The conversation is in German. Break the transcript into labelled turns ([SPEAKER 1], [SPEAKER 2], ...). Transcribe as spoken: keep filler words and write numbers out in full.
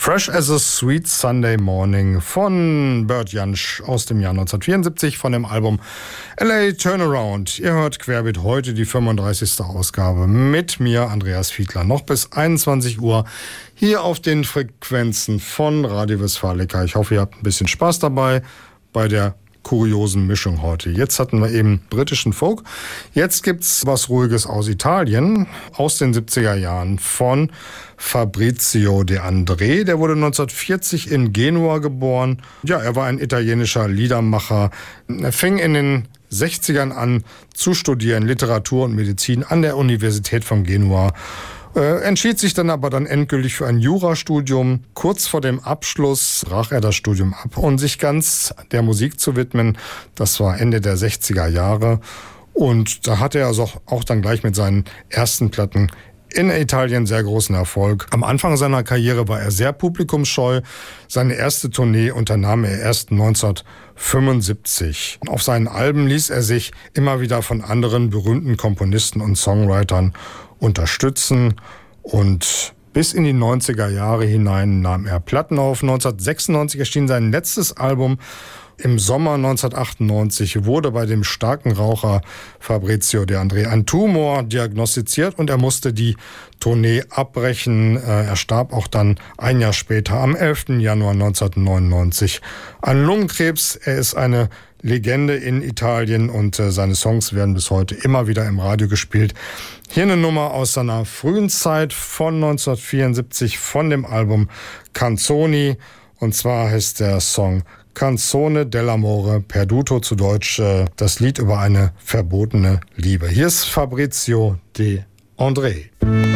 [SPEAKER 1] Fresh as a Sweet Sunday Morning von Bert Jansch aus dem Jahr neunzehnhundertvierundsiebzig von dem Album L A Turnaround. Ihr hört Querbeet heute die fünfunddreißigste Ausgabe mit mir, Andreas Fiedler, noch bis einundzwanzig Uhr hier auf den Frequenzen von Radio Westfalica. Ich hoffe, ihr habt ein bisschen Spaß dabei bei der kuriosen Mischung heute. Jetzt hatten wir eben britischen Folk. Jetzt gibt's was Ruhiges aus Italien, aus den siebziger Jahren von Fabrizio De André. Der wurde neunzehnhundertvierzig in Genua geboren. Ja, er war ein italienischer Liedermacher. Er fing in den sechzigern an zu studieren, Literatur und Medizin an der Universität von Genua. Äh, entschied sich dann aber dann endgültig für ein Jurastudium. Kurz vor dem Abschluss brach er das Studium ab, um sich ganz der Musik zu widmen. Das war Ende der sechziger Jahre. Und da hatte er also auch dann gleich mit seinen ersten Platten in Italien sehr großen Erfolg. Am Anfang seiner Karriere war er sehr publikumsscheu. Seine erste Tournee unternahm er erst neunzehnhundertfünfundsiebzig. Auf seinen Alben ließ er sich immer wieder von anderen berühmten Komponisten und Songwritern unterstützen und bis in die neunziger Jahre hinein nahm er Platten auf. neunzehnhundertsechsundneunzig erschien sein letztes Album. Im Sommer neunzehnhundertachtundneunzig wurde bei dem starken Raucher Fabrizio De André ein Tumor diagnostiziert und er musste die Tournee abbrechen. Er starb auch dann ein Jahr später, am elften Januar neunzehnhundertneunundneunzig, an Lungenkrebs. Er ist eine Legende in Italien und äh, seine Songs werden bis heute immer wieder im Radio gespielt. Hier eine Nummer aus seiner frühen Zeit von neunzehnhundertvierundsiebzig von dem Album Canzoni, und zwar heißt der Song Canzone dell'amore perduto, zu Deutsch äh, das Lied über eine verbotene Liebe. Hier ist Fabrizio De André.